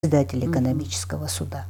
председатель экономического суда.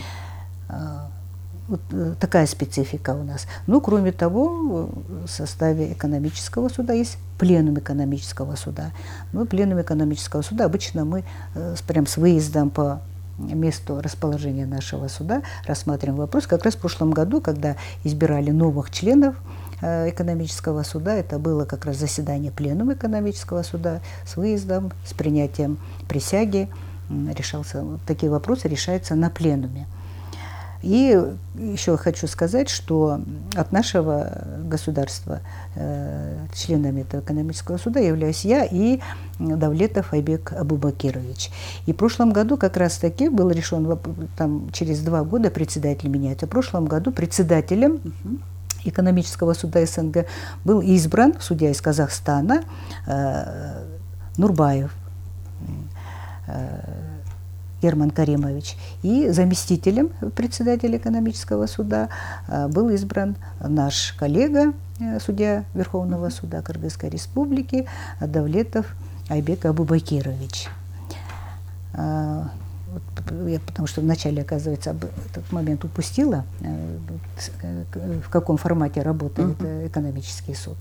Вот такая специфика у нас. Ну, кроме того, в составе экономического суда есть пленум экономического суда. Ну, пленум экономического суда обычно мы прям с выездом по месту расположения нашего суда рассматриваем вопрос. Как раз в прошлом году, когда избирали новых членов экономического суда, это было как раз заседание пленума экономического суда с выездом, с принятием присяги. Такие вопросы решаются на пленуме. И еще хочу сказать, что от нашего государства членами этого экономического суда являюсь я и Давлетов Айбек Абубакирович. И в прошлом году как раз таки был решен, там, через 2 года председатель меняется. В прошлом году председателем экономического суда СНГ был избран судья из Казахстана Нурбаев Герман Каримович. И заместителем председателя экономического суда был избран наш коллега, судья Верховного суда Кыргызской Республики Давлетов Айбек Абубакирович. Потому что вначале, оказывается, этот момент упустила, в каком формате работает экономический суд.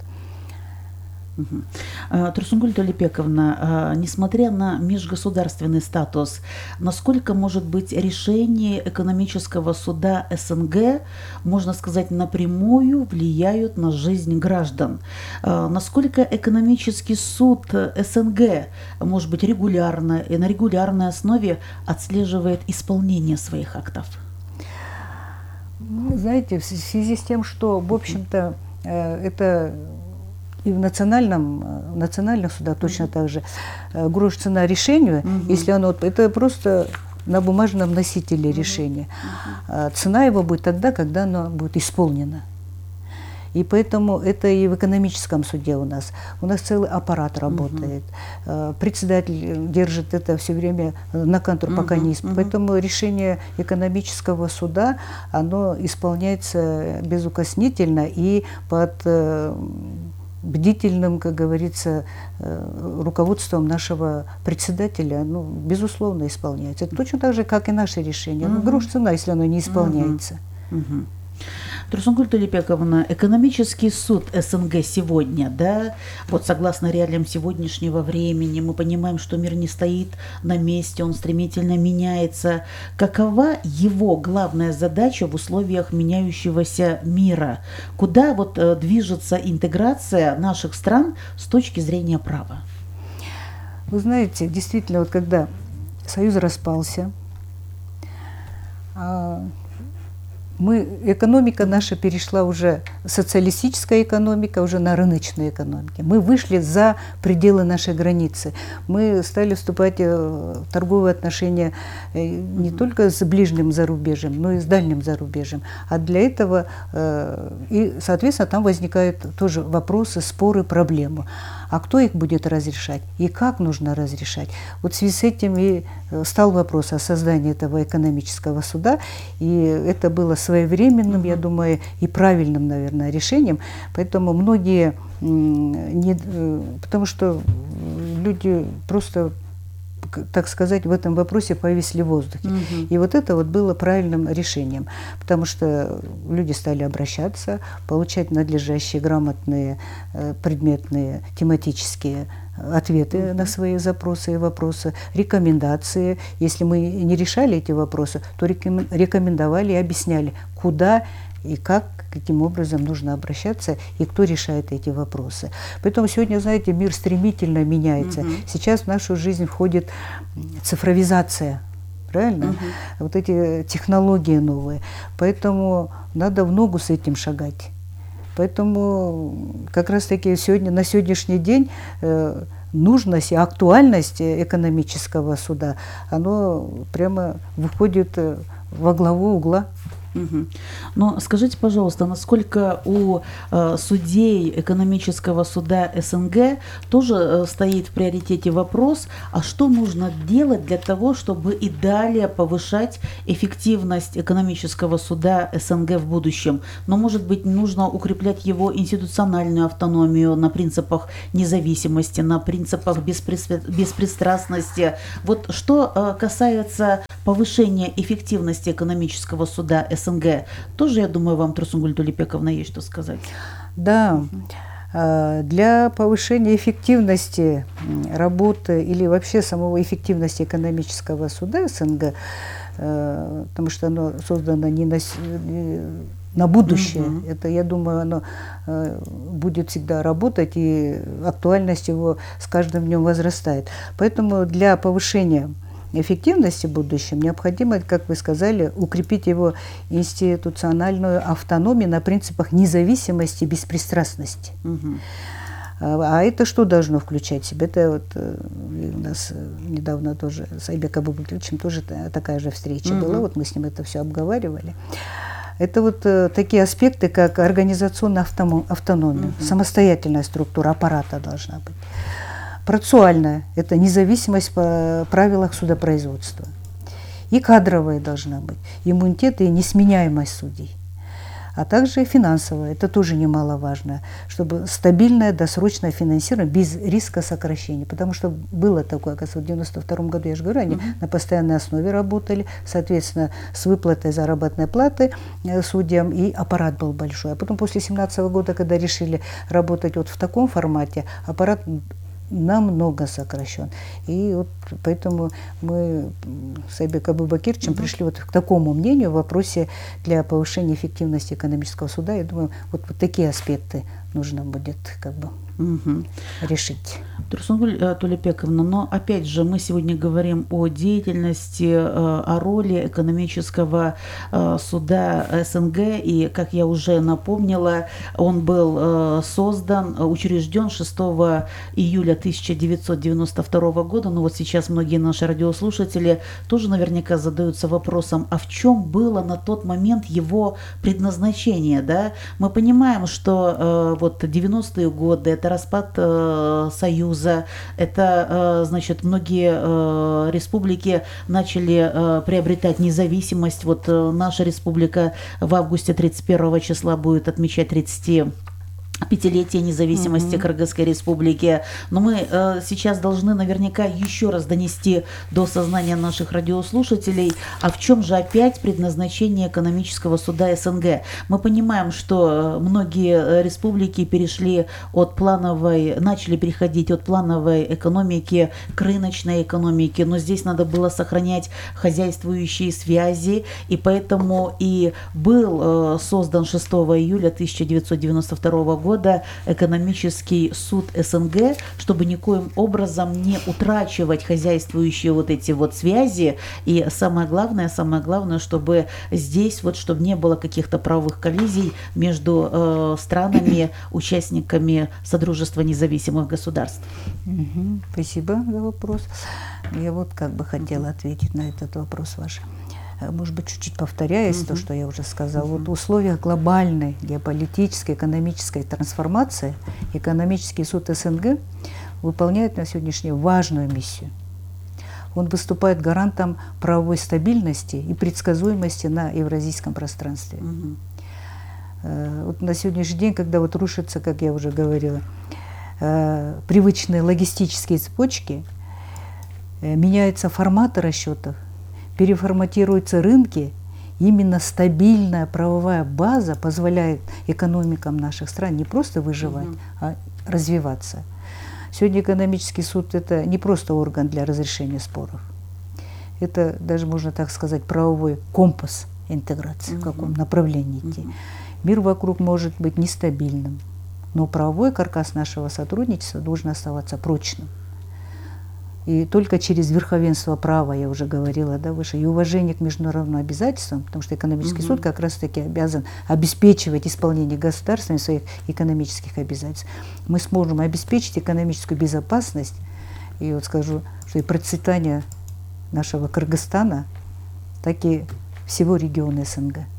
Турсунгуль Толепековна, несмотря на межгосударственный статус, насколько, может быть, решения экономического суда СНГ, можно сказать, напрямую влияют на жизнь граждан? Насколько экономический суд СНГ, может быть, регулярно и на регулярной основе отслеживает исполнение своих актов? Знаете, в связи с тем, что, в общем-то, это и в национальных судах точно так же грош цена решению, если оно, это просто на бумажном носителе решения. Цена его будет тогда, когда оно будет исполнено. И поэтому это и в экономическом суде у нас. У нас целый аппарат работает. Председатель держит это все время на контроле, пока не исполнено. Поэтому решение экономического суда, оно исполняется безукоснительно и под бдительным, как говорится, руководством нашего председателя, ну, безусловно, исполняется. Это точно так же, как и наши решения. Ну, грош цена, если оно не исполняется. Турсунгуль Толепековна, экономический суд СНГ сегодня, да, вот согласно реалиям сегодняшнего времени, мы понимаем, что мир не стоит на месте, он стремительно меняется. Какова его главная задача в условиях меняющегося мира? Куда вот движется интеграция наших стран с точки зрения права? Вы знаете, действительно, вот когда Союз распался, экономика наша перешла уже, социалистическая экономика, уже на рыночную экономику. Мы вышли за пределы нашей границы. Мы стали вступать в торговые отношения не только с ближним зарубежьем, но и с дальним зарубежьем. А для этого, и, соответственно, там возникают тоже вопросы, споры, проблемы. А кто их будет разрешать и как нужно разрешать? Вот в связи с этим и стал вопрос о создании этого экономического суда, и это было своевременным, я думаю, и правильным, наверное, решением. Поэтому многие, потому что люди просто, так сказать, в этом вопросе повисли в воздухе. И вот это вот было правильным решением, потому что люди стали обращаться, получать надлежащие, грамотные, предметные, тематические ответы на свои запросы и вопросы, рекомендации. Если мы не решали эти вопросы, то рекомендовали и объясняли, куда и как, каким образом нужно обращаться и кто решает эти вопросы. Поэтому сегодня, знаете, мир стремительно меняется. Сейчас в нашу жизнь входит цифровизация, правильно? Вот эти технологии новые. Поэтому надо в ногу с этим шагать. Поэтому как раз-таки на сегодняшний день нужность и актуальность экономического суда, оно прямо выходит во главу угла. Мгм. Но скажите, пожалуйста, насколько у судей экономического суда СНГ тоже стоит в приоритете вопрос, а что нужно делать для того, чтобы и далее повышать эффективность экономического суда СНГ в будущем? Но, может быть, нужно укреплять его институциональную автономию на принципах независимости, на принципах беспристрастности. Вот что касается повышения эффективности экономического суда СНГ, тоже, я думаю, вам, Турсунгуль Тулепековна, есть что сказать. Да, для повышения эффективности работы или вообще самого эффективности экономического суда СНГ, потому что оно создано не на будущее, это, я думаю, оно будет всегда работать, и актуальность его с каждым днем возрастает. Поэтому для повышения эффективности в будущем необходимо, как вы сказали, укрепить его институциональную автономию на принципах независимости и беспристрастности. А это что должно включать в себя? Это вот у нас недавно тоже с Айбеком Абубакировичем тоже такая же встреча была, вот мы с ним это все обговаривали. Это вот такие аспекты, как организационная автономия, самостоятельная структура аппарата должна быть. Процессуальная – это независимость по правилах судопроизводства. И кадровая должна быть, иммунитет и несменяемость судей. А также финансовая – это тоже немаловажно, чтобы стабильное досрочное финансирование без риска сокращения. Потому что было такое, оказывается, в 1992 году, я же говорю, они на постоянной основе работали, соответственно, с выплатой заработной платы судьям, и аппарат был большой. А потом после 2017 года, когда решили работать вот в таком формате, аппарат намного сокращен. И вот поэтому мы с Айбеком Абубакировичем пришли вот к такому мнению в вопросе для повышения эффективности экономического суда. Я думаю, вот такие аспекты нужно будет как бы решить. Турсунгуль Тулепековна, но опять же мы сегодня говорим о деятельности, о роли экономического суда СНГ, и, как я уже напомнила, он был создан, учрежден 6 июля 1992 года, но вот сейчас многие наши радиослушатели тоже наверняка задаются вопросом, а в чем было на тот момент его предназначение, да? Мы понимаем, что вот 90-е годы, это распад Союза, это, значит, многие республики начали приобретать независимость. Вот наша республика в августе 31 числа будет отмечать 35-летие независимости Кыргызской республики. Но мы сейчас должны наверняка еще раз донести до сознания наших радиослушателей, а в чем же опять предназначение экономического суда СНГ. Мы понимаем, что многие республики начали переходить от плановой экономики к рыночной экономике, но здесь надо было сохранять хозяйствующие связи, и поэтому и был создан 6 июля 1992 года экономический суд СНГ, чтобы никоим образом не утрачивать хозяйствующие вот эти вот связи. И самое главное, чтобы здесь вот, чтобы не было каких-то правовых коллизий между странами, участниками Содружества независимых государств. Спасибо за вопрос. Я вот как бы хотела ответить на этот вопрос ваш. Может быть, чуть-чуть повторяясь то, что я уже сказала, вот в условиях глобальной геополитической, экономической трансформации экономический суд СНГ выполняет на сегодняшний день важную миссию. Он выступает гарантом правовой стабильности и предсказуемости на евразийском пространстве. Вот на сегодняшний день, когда вот рушатся, как я уже говорила, привычные логистические цепочки, меняются форматы расчетов, переформатируются рынки, именно стабильная правовая база позволяет экономикам наших стран не просто выживать, а развиваться. Сегодня экономический суд – это не просто орган для разрешения споров. Это даже, можно так сказать, правовой компас интеграции, в каком направлении идти. Мир вокруг может быть нестабильным, но правовой каркас нашего сотрудничества должен оставаться прочным. И только через верховенство права, я уже говорила, да, выше, и уважение к международным обязательствам, потому что экономический суд как раз-таки обязан обеспечивать исполнение государствами своих экономических обязательств. Мы сможем обеспечить экономическую безопасность, и вот скажу, что и процветание нашего Кыргызстана, так и всего региона СНГ.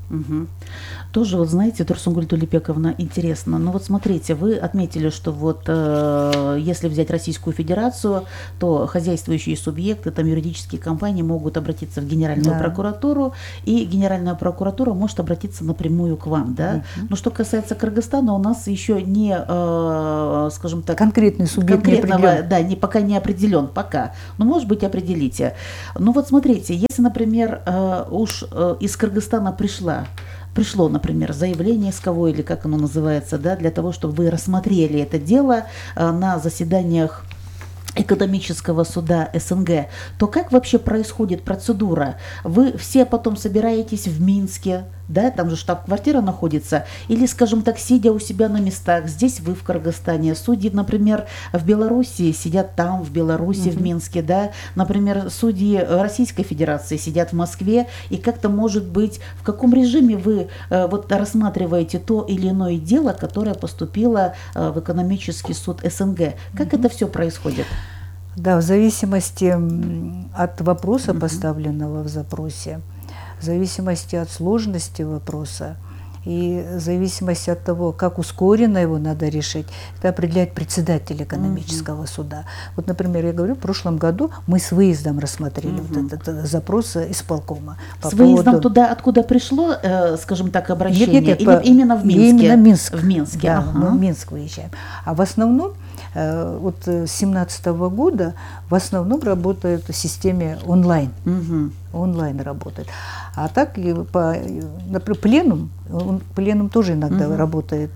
Мгм. Тоже, вот знаете, Турсунгуль Тулепековна, интересно. Ну вот смотрите, вы отметили, что вот если взять Российскую Федерацию, то хозяйствующие субъекты, там юридические компании могут обратиться в Генеральную Да. прокуратуру, и Генеральная прокуратура может обратиться напрямую к вам, да? Но что касается Кыргызстана, у нас еще не, скажем так, Конкретный субъект не конкретного, определен. да, пока не определен, пока. Но, может быть, определите. Ну вот смотрите, если, например, из Кыргызстана пришло, например, заявление исковое, или как оно называется, да, для того, чтобы вы рассмотрели это дело на заседаниях экономического суда СНГ, то как вообще происходит процедура? Вы все потом собираетесь в Минске, да, там же штаб-квартира находится, или, скажем так, сидя у себя на местах, здесь вы в Кыргызстане, судьи, например, в Белоруссии сидят там, в Беларуси, в Минске, да, например, судьи Российской Федерации сидят в Москве, и как-то, может быть, в каком режиме вы вот рассматриваете то или иное дело, которое поступило в экономический суд СНГ? Как это все происходит? Да, в зависимости от вопроса, поставленного в запросе, в зависимости от сложности вопроса и в зависимости от того, как ускоренно его надо решить, это определяет председатель экономического суда. Вот, например, я говорю, в прошлом году мы с выездом рассмотрели вот этот запрос исполкома. С выездом туда, откуда пришло, скажем так, обращение? Нет, или именно в Минске? Именно Минск. В Минске, да, ага. мы в Минск выезжаем. А в основном, вот с 2017 года, в основном работает в системе онлайн. Онлайн работает. А так, например, пленум тоже иногда работает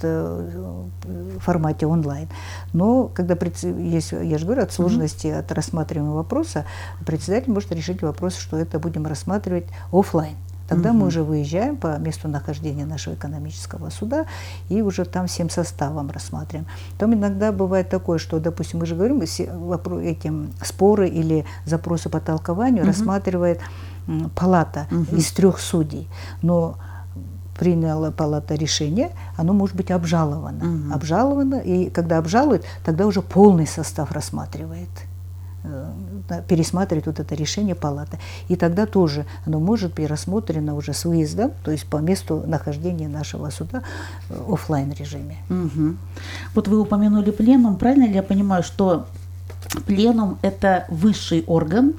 в формате онлайн. Но когда есть, я же говорю, от сложности, от рассматриваемого вопроса, председатель может решить вопрос, что это будем рассматривать офлайн. Тогда мы уже выезжаем по месту нахождения нашего экономического суда и уже там всем составом рассматриваем. Там иногда бывает такое, что, допустим, мы же говорим, эти споры или запросы по толкованию рассматривает палата из 3 судей. Но приняла палата решение, оно может быть обжаловано. Обжаловано, и когда обжалует, тогда уже полный состав рассматривает. Пересматривает вот это решение палаты. И тогда тоже оно может быть рассмотрено уже с выездом, то есть по месту нахождения нашего суда в офлайн режиме. Вот вы упомянули пленум. Правильно ли я понимаю, что пленум – это высший орган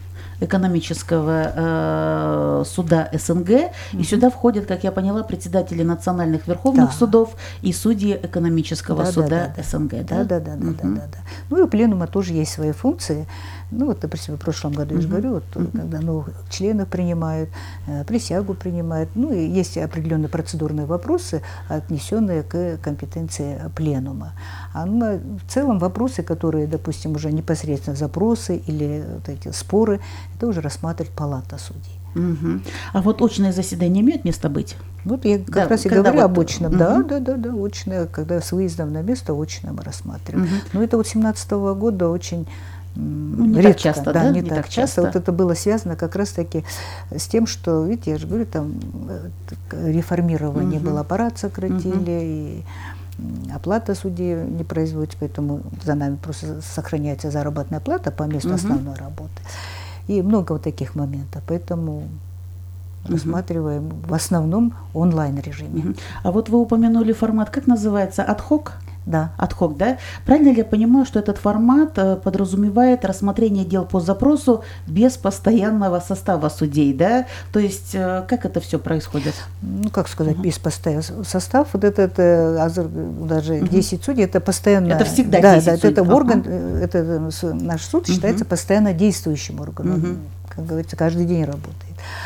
экономического суда СНГ, и сюда входят, как я поняла, председатели национальных верховных судов и судьи экономического суда СНГ. Да. Ну и у пленума тоже есть свои функции. Ну вот, допустим, в прошлом году, я же говорю, вот, когда новых членов принимают, присягу принимают, ну и есть определенные процедурные вопросы, отнесенные к компетенции пленума. А в целом вопросы, которые, допустим, уже непосредственно запросы или вот эти споры, это уже рассматривает палата судей. А вот очные заседания имеют место быть? Вот я как раз и говорю об очном. Да, очное, когда с выездом на место очное мы рассматриваем. Но это вот 2017 года очень не редко, так часто, да? Не так часто. Вот это было связано как раз-таки с тем, что, видите, я же говорю, там реформирование было, аппарат сократили, и оплата судей не производится, поэтому за нами просто сохраняется заработная плата по месту основной работы. И много вот таких моментов, поэтому рассматриваем в основном онлайн-режиме. А вот вы упомянули формат, как называется, ad-hoc? Да. Ad-hoc, да? Правильно ли я понимаю, что этот формат подразумевает рассмотрение дел по запросу без постоянного состава судей, да? То есть как это все происходит? Ну, как сказать, без постоянного состава. Вот даже 10 судей, это постоянно... Это всегда 10 судей. Это орган, это наш суд считается постоянно действующим органом. Как говорится, каждый день работает.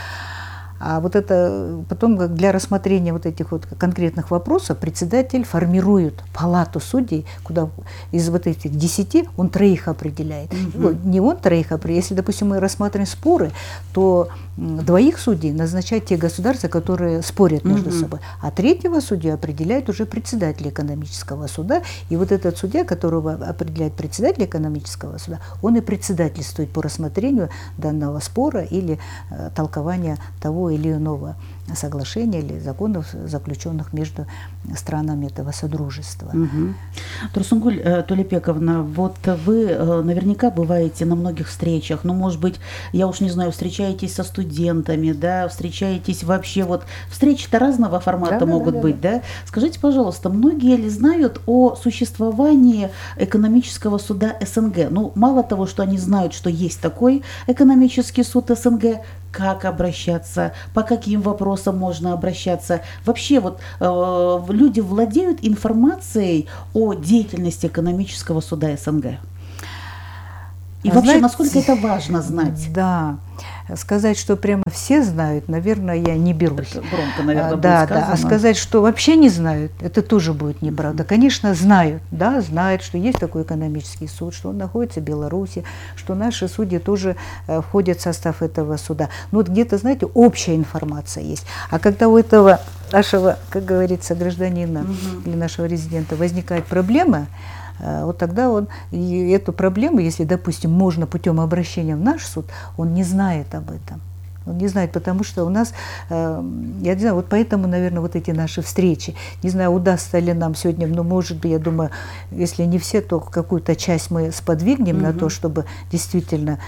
А вот это потом для рассмотрения вот этих вот конкретных вопросов председатель формирует палату судей, куда из вот этих 10 он 3 определяет. Не он 3 определяет. Если, допустим, мы рассматриваем споры, то 2 судей назначают те государства, которые спорят между собой, а 3-го судью определяет уже председатель экономического суда. И вот этот судья, которого определяет председатель экономического суда, он и председательствует по рассмотрению данного спора или толкования того того или иного соглашения или законов, заключенных между странами этого содружества. Турсунгуль Толепековна, вот вы наверняка бываете на многих встречах, ну, может быть, я уж не знаю, встречаетесь со студентами, да, встречаетесь вообще, вот встречи-то разного формата могут быть, да? Скажите, пожалуйста, многие ли знают о существовании экономического суда СНГ? Ну, мало того, что они знают, что есть такой экономический суд СНГ, как обращаться, по каким вопросам можно обращаться. Вообще вот люди владеют информацией о деятельности экономического суда СНГ. И вообще, знаете, насколько это важно знать? Да, сказать, что прямо все знают, наверное, я не берусь. Это громко, наверное, будет да, сказано. да. А сказать, что вообще не знают, это тоже будет неправда. Конечно, знают, да, знают, что есть такой экономический суд, что он находится в Беларуси, что наши судьи тоже входят в состав этого суда. Ну вот где-то, знаете, общая информация есть. А когда у этого нашего, как говорится, гражданина или нашего резидента возникает проблема, вот тогда он и эту проблему, если, допустим, можно путем обращения в наш суд, он не знает об этом. Он не знает, потому что у нас, я не знаю, вот поэтому, наверное, вот эти наши встречи, не знаю, удастся ли нам сегодня, но, может быть, я думаю, если не все, то какую-то часть мы сподвигнем на то, чтобы действительно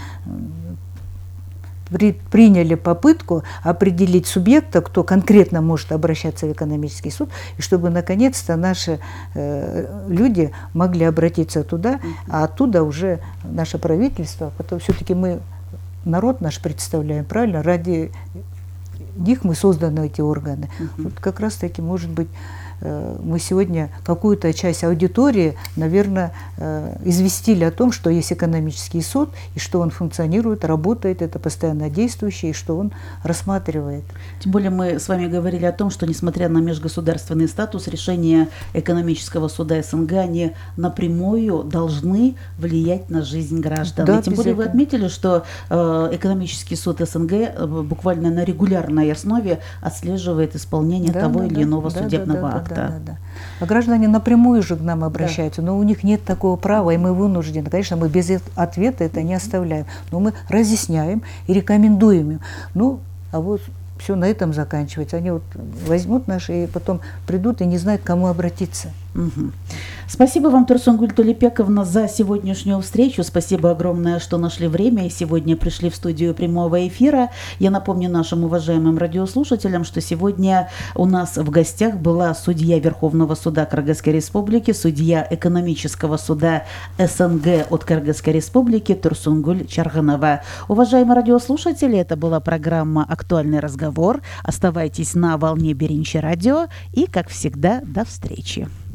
приняли попытку определить субъекта, кто конкретно может обращаться в экономический суд, и чтобы наконец-то наши люди могли обратиться туда, а оттуда уже наше правительство, потом все-таки мы народ наш представляем, правильно, ради них мы созданы, эти органы. Вот как раз-таки, может быть, мы сегодня какую-то часть аудитории, наверное, известили о том, что есть экономический суд, и что он функционирует, работает, это постоянно действующий, и что он рассматривает. Тем более мы с вами говорили о том, что, несмотря на межгосударственный статус, решения экономического суда СНГ, они напрямую должны влиять на жизнь граждан. Да, и тем более вы отметили, что экономический суд СНГ буквально на регулярной основе отслеживает исполнение того или иного судебного акта. Да. А граждане напрямую же к нам обращаются, но у них нет такого права, и мы вынуждены. Конечно, мы без ответа это не оставляем, но мы разъясняем и рекомендуем им. Ну, а вот все на этом заканчивается. Они вот возьмут наши и потом придут и не знают, к кому обратиться. Спасибо вам, Турсунгуль Толепековна, за сегодняшнюю встречу. Спасибо огромное, что нашли время и сегодня пришли в студию прямого эфира. Я напомню нашим уважаемым радиослушателям, что сегодня у нас в гостях была судья Верховного суда Кыргызской Республики, судья экономического суда СНГ от Кыргызской Республики Турсунгуль Чаргынова. Уважаемые радиослушатели, это была программа «Актуальный разговор». Оставайтесь на волне Беринчи радио и, как всегда, до встречи.